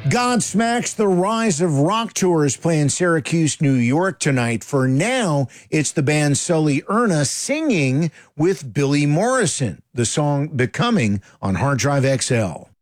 Godsmack's The Rise of Rock Tour is playing Syracuse, New York tonight. For now, it's the band Sully Erna singing with Billy Morrison, the song Becoming on Hard Drive XL.